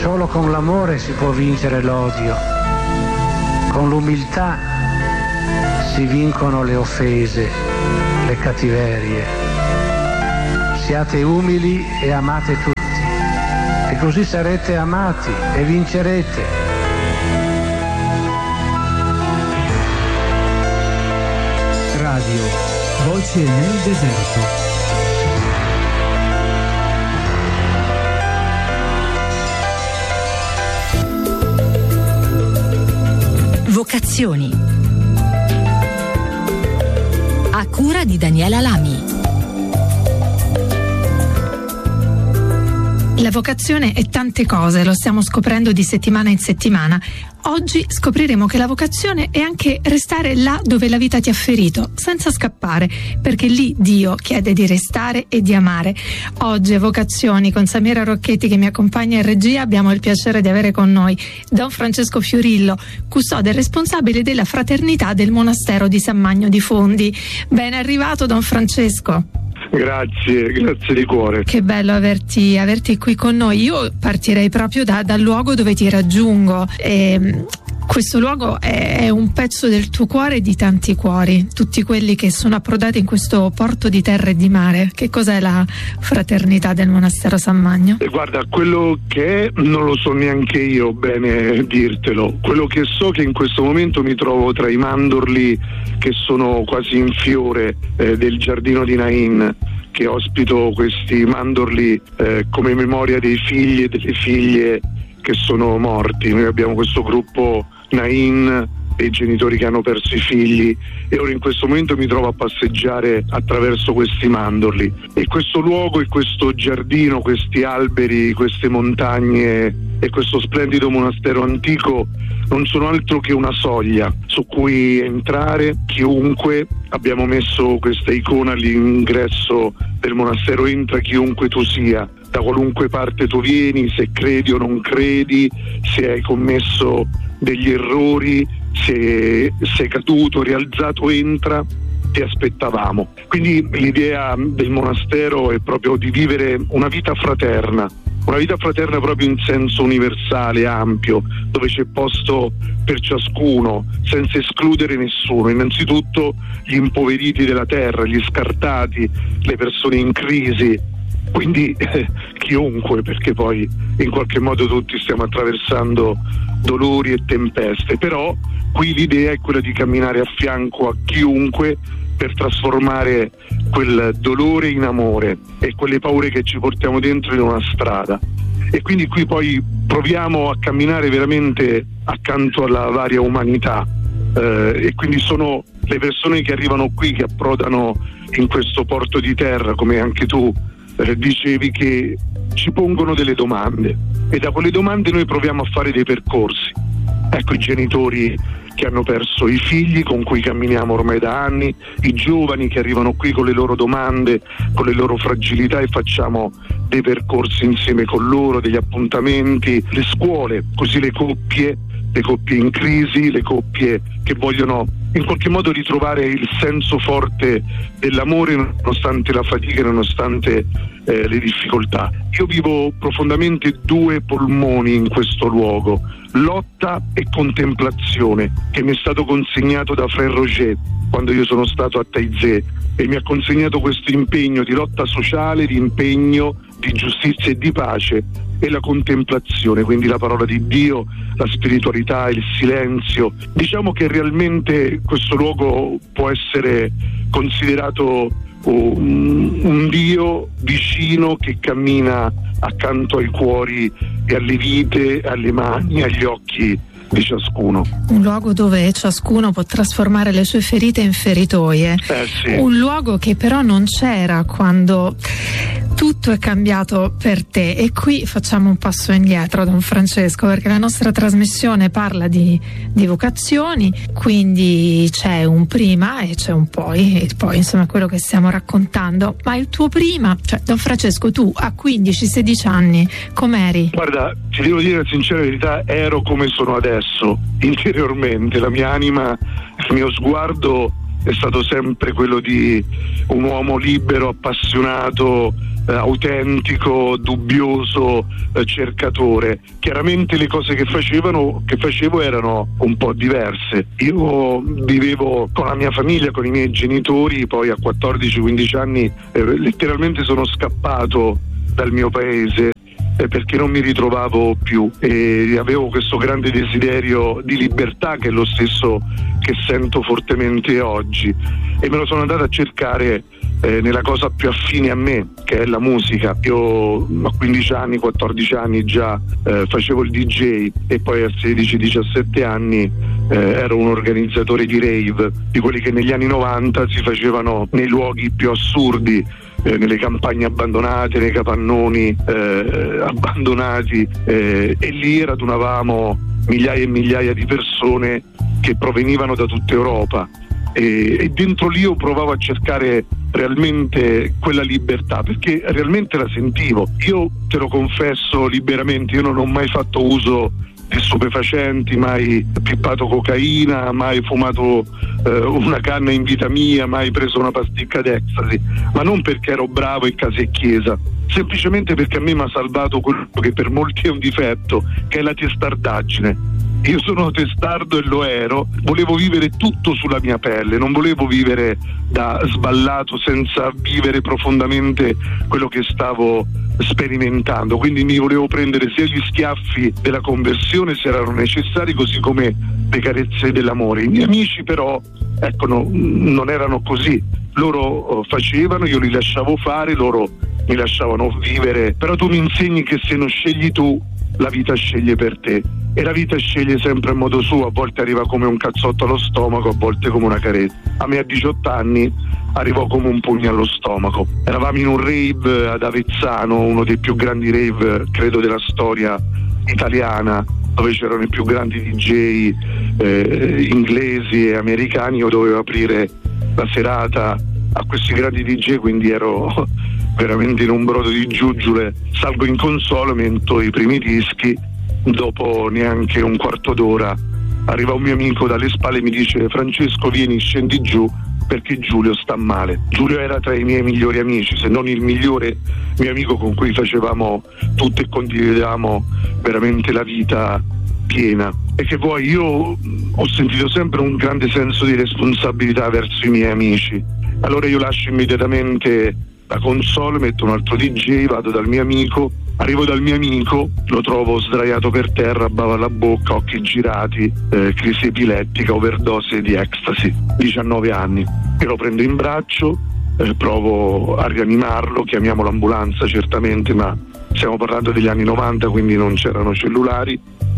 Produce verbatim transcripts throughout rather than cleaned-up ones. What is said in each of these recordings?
Solo con l'amore si può vincere l'odio, con l'umiltà si vincono le offese, le cattiverie. Siate umili e amate tutti, e così sarete amati e vincerete. Radio Voce nel deserto. Vocazioni. A cura di Daniela Lami. La vocazione è tante cose, lo stiamo scoprendo di settimana in settimana. Oggi scopriremo che la vocazione è anche restare là dove la vita ti ha ferito, senza scappare, perché lì Dio chiede di restare e di amare. Oggi a Vocazioni, con Samira Rocchetti che mi accompagna in regia, abbiamo il piacere di avere con noi Don Francesco Fiorillo, custode e responsabile della fraternità del monastero di San Magno di Fondi. Ben arrivato, Don Francesco. Grazie, grazie di cuore. Che bello averti, averti qui con noi. Io partirei proprio da, dal luogo dove ti raggiungo. E, questo luogo è, è un pezzo del tuo cuore e di tanti cuori, tutti quelli che sono approdati in questo porto di terra e di mare. Che cos'è la fraternità del monastero San Magno? E guarda, quello che è non lo so neanche io bene dirtelo. Quello che so è che in questo momento mi trovo tra i mandorli che sono quasi in fiore eh, del giardino di Nain, che ospito questi mandorli eh, come memoria dei figli e delle figlie che sono morti. Noi abbiamo questo gruppo Nain e i genitori che hanno perso i figli, e ora in questo momento mi trovo a passeggiare attraverso questi mandorli, e questo luogo e questo giardino, questi alberi, queste montagne e questo splendido monastero antico non sono altro che una soglia su cui entrare chiunque. Abbiamo messo questa icona all'ingresso del monastero: entra chiunque tu sia, da qualunque parte tu vieni, se credi o non credi, se hai commesso degli errori, se sei caduto, rialzato, entra, ti aspettavamo. Quindi l'idea del monastero è proprio di vivere una vita fraterna, una vita fraterna proprio in senso universale, ampio, dove c'è posto per ciascuno, senza escludere nessuno. Innanzitutto gli impoveriti della terra, gli scartati, le persone in crisi, quindi eh, chiunque, perché poi in qualche modo tutti stiamo attraversando dolori e tempeste, però qui l'idea è quella di camminare a fianco a chiunque per trasformare quel dolore in amore e quelle paure che ci portiamo dentro in una strada. E quindi qui poi proviamo a camminare veramente accanto alla varia umanità, eh, e quindi sono le persone che arrivano qui, che approdano in questo porto di terra, come anche tu eh, dicevi, che ci pongono delle domande, e da quelle domande noi proviamo a fare dei percorsi. Ecco, i genitori che hanno perso i figli, con cui camminiamo ormai da anni, i giovani che arrivano qui con le loro domande, con le loro fragilità, e facciamo dei percorsi insieme con loro, degli appuntamenti, le scuole, così le coppie, le coppie in crisi, le coppie che vogliono in qualche modo ritrovare il senso forte dell'amore nonostante la fatica, nonostante eh, le difficoltà. Io vivo profondamente due polmoni in questo luogo: lotta e contemplazione, che mi è stato consegnato da Frère Roger quando io sono stato a Taizé, e mi ha consegnato questo impegno di lotta sociale, di impegno di giustizia e di pace, e la contemplazione, quindi la parola di Dio, la spiritualità, il silenzio. Diciamo che realmente questo luogo può essere considerato un, un Dio vicino che cammina accanto ai cuori e alle vite, alle mani, agli occhi di ciascuno. Un luogo dove ciascuno può trasformare le sue ferite in feritoie. Eh sì. Un luogo che però non c'era quando tutto è cambiato per te. E qui facciamo un passo indietro, Don Francesco, perché la nostra trasmissione parla di, di vocazioni, quindi c'è un prima e c'è un poi, e poi insomma quello che stiamo raccontando. Ma il tuo prima, cioè Don Francesco, tu a quindici sedici anni com'eri? Guarda, ti devo dire la sincera verità, ero come sono adesso, interiormente. La mia anima, il mio sguardo è stato sempre quello di un uomo libero, appassionato, eh, autentico, dubbioso, eh, cercatore. Chiaramente le cose che facevano, che facevo erano un po' diverse. Io vivevo con la mia famiglia, con i miei genitori, poi a quattordici quindici anni eh, letteralmente sono scappato dal mio paese eh, perché non mi ritrovavo più e avevo questo grande desiderio di libertà che è lo stesso che sento fortemente oggi, e me lo sono andato a cercare eh, nella cosa più affine a me, che è la musica. Io a quindici anni, quattordici anni già eh, facevo il D J, e poi a sedici diciassette anni eh, ero un organizzatore di rave, di quelli che negli anni novanta si facevano nei luoghi più assurdi, eh, nelle campagne abbandonate, nei capannoni eh, abbandonati, eh, e lì radunavamo migliaia e migliaia di persone che provenivano da tutta Europa, e, e dentro lì io provavo a cercare realmente quella libertà, perché realmente la sentivo. Io te lo confesso liberamente, io non ho mai fatto uso di stupefacenti, mai pippato cocaina, mai fumato eh, una canna in vita mia, mai preso una pasticca d'ecstasy, ma non perché ero bravo in casa e chiesa, semplicemente perché a me mi ha salvato quello che per molti è un difetto, che è la testardaggine. Io sono testardo e lo ero, volevo vivere tutto sulla mia pelle, non volevo vivere da sballato senza vivere profondamente quello che stavo sperimentando, quindi mi volevo prendere sia gli schiaffi della conversione se erano necessari, così come le carezze dell'amore. I miei amici però, ecco, no, non erano così, loro facevano, io li lasciavo fare, loro mi lasciavano vivere, però tu mi insegni che se non scegli tu, la vita sceglie per te, e la vita sceglie sempre a modo suo, a volte arriva come un cazzotto allo stomaco, a volte come una carezza. A me a diciotto anni arrivò come un pugno allo stomaco. Eravamo in un rave ad Avezzano, uno dei più grandi rave credo della storia italiana, dove c'erano i più grandi D J eh, inglesi e americani. Io dovevo aprire la serata a questi grandi D J, quindi ero veramente in un brodo di giuggiule. Salgo in console, metto i primi dischi, dopo neanche un quarto d'ora arriva un mio amico dalle spalle e mi dice: Francesco, vieni, scendi giù perché Giulio sta male. Giulio era tra i miei migliori amici, se non il migliore mio amico, con cui facevamo tutto e condividevamo veramente la vita piena. E che poi io ho sentito sempre un grande senso di responsabilità verso i miei amici, allora io lascio immediatamente la console, metto un altro D J, vado dal mio amico, arrivo dal mio amico, lo trovo sdraiato per terra, bava alla bocca, occhi girati, eh, crisi epilettica, overdose di ecstasy, diciannove anni. Io lo prendo in braccio, eh, provo a rianimarlo, chiamiamo l'ambulanza certamente, ma stiamo parlando degli anni novanta, quindi non c'erano cellulari,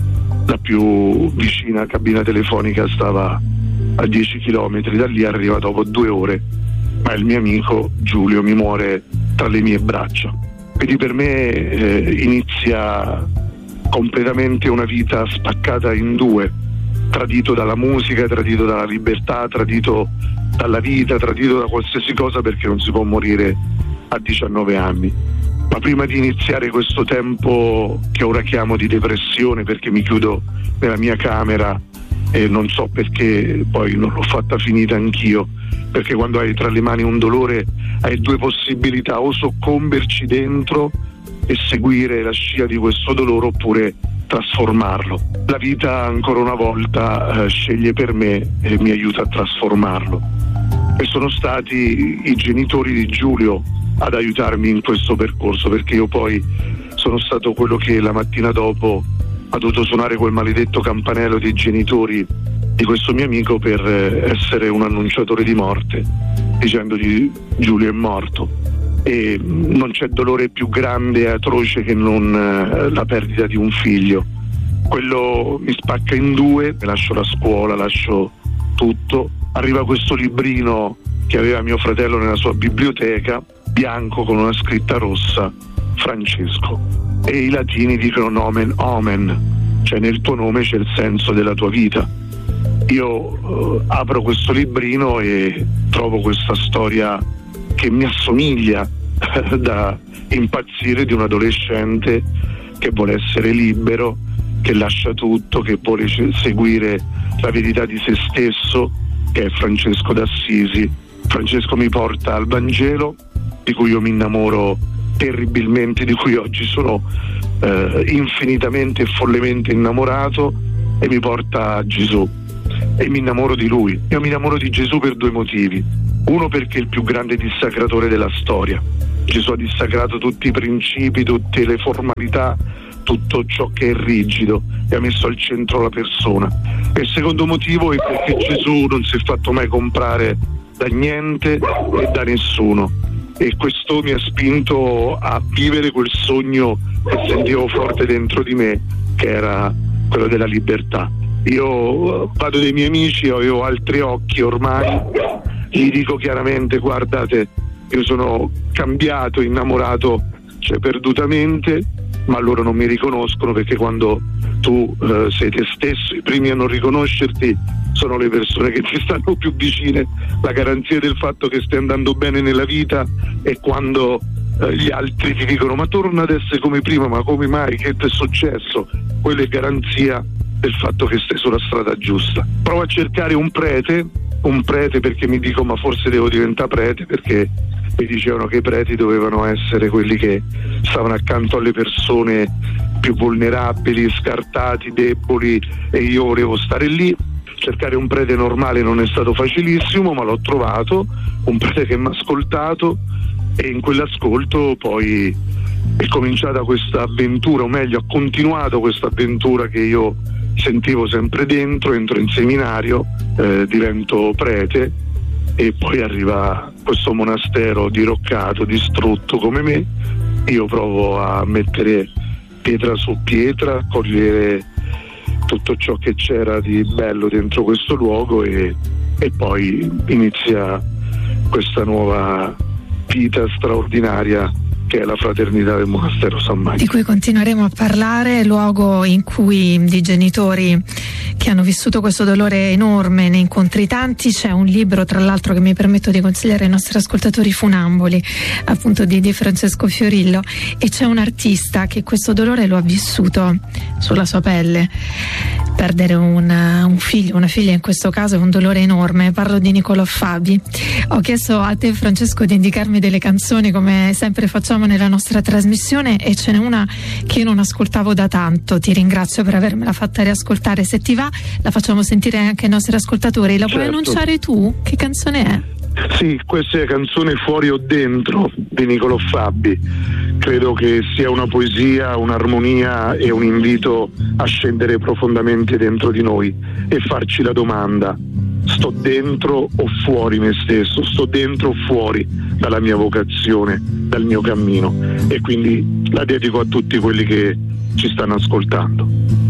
la più vicina cabina telefonica stava a dieci chilometri da lì, arriva dopo due ore, ma il mio amico Giulio mi muore tra le mie braccia. Quindi per me eh, inizia completamente una vita spaccata in due, tradito dalla musica, tradito dalla libertà, tradito dalla vita, tradito da qualsiasi cosa, perché non si può morire a diciannove anni. Ma prima di iniziare questo tempo che ora chiamo di depressione, perché mi chiudo nella mia camera e non so perché poi non l'ho fatta finita anch'io, perché quando hai tra le mani un dolore hai due possibilità: o soccomberci dentro e seguire la scia di questo dolore, oppure trasformarlo. La vita ancora una volta eh, sceglie per me e mi aiuta a trasformarlo, e sono stati i genitori di Giulio ad aiutarmi in questo percorso, perché io poi sono stato quello che la mattina dopo ha dovuto suonare quel maledetto campanello dei genitori di questo mio amico per essere un annunciatore di morte, dicendogli: Giulio è morto. E non c'è dolore più grande e atroce che non eh, la perdita di un figlio. Quello mi spacca in due, lascio la scuola, lascio tutto. Arriva questo librino che aveva mio fratello nella sua biblioteca, bianco con una scritta rossa: Francesco. E i latini dicono nomen omen, cioè nel tuo nome c'è il senso della tua vita. Io eh, apro questo librino e trovo questa storia che mi assomiglia da impazzire, di un adolescente che vuole essere libero, che lascia tutto, che vuole seguire la verità di se stesso, che è Francesco d'Assisi. Francesco mi porta al Vangelo, di cui io mi innamoro terribilmente, di cui oggi sono eh, infinitamente e follemente innamorato, e mi porta a Gesù e mi innamoro di lui. Io mi innamoro di Gesù per due motivi: uno, perché è il più grande dissacratore della storia. Gesù ha dissacrato tutti i principi, tutte le formalità, tutto ciò che è rigido, e ha messo al centro la persona. E il secondo motivo è perché Gesù non si è fatto mai comprare da niente e da nessuno, e questo mi ha spinto a vivere quel sogno che sentivo forte dentro di me, che era quello della libertà. Io vado dai miei amici, avevo altri occhi ormai, gli dico chiaramente: guardate, io sono cambiato, innamorato, cioè perdutamente, ma loro non mi riconoscono, perché quando tu eh, sei te stesso, i primi a non riconoscerti sono le persone che ti stanno più vicine. La garanzia del fatto che stai andando bene nella vita è quando eh, gli altri ti dicono: ma torna ad essere come prima, ma come mai, che ti è successo? Quella è garanzia del fatto che stai sulla strada giusta. Provo a cercare un prete, un prete perché mi dico: ma forse devo diventare prete, perché mi dicevano che i preti dovevano essere quelli che stavano accanto alle persone più vulnerabili, scartati, deboli, e io volevo stare lì. Cercare un prete normale non è stato facilissimo, ma l'ho trovato, un prete che mi ha ascoltato, e in quell'ascolto poi è cominciata questa avventura, o meglio ha continuato questa avventura che io sentivo sempre dentro. Entro in seminario, eh, divento prete, e poi arriva questo monastero diroccato, distrutto come me. Io provo a mettere pietra su pietra, a cogliere tutto ciò che c'era di bello dentro questo luogo, e, e poi inizia questa nuova vita straordinaria che è la fraternità del monastero San Michael, di cui continueremo a parlare, luogo in cui i genitori che hanno vissuto questo dolore enorme ne incontri tanti. C'è un libro, tra l'altro, che mi permetto di consigliare ai nostri ascoltatori, Funamboli, appunto di, di Francesco Fiorillo, e c'è un artista che questo dolore lo ha vissuto sulla sua pelle. Perdere una, un figlio, una figlia in questo caso, è un dolore enorme. Parlo di Nicolò Fabi. Ho chiesto a te, Francesco, di indicarmi delle canzoni, come sempre facciamo nella nostra trasmissione, e ce n'è una che io non ascoltavo da tanto. Ti ringrazio per avermela fatta riascoltare. Se ti va, la facciamo sentire anche ai nostri ascoltatori. La certo. Puoi annunciare tu? Che canzone è? Sì, questa è la canzone Fuori o Dentro di Nicolò Fabi. Credo che sia una poesia, un'armonia e un invito a scendere profondamente dentro di noi e farci la domanda: sto dentro o fuori me stesso? Sto dentro o fuori dalla mia vocazione, dal mio cammino? E quindi la dedico a tutti quelli che ci stanno ascoltando.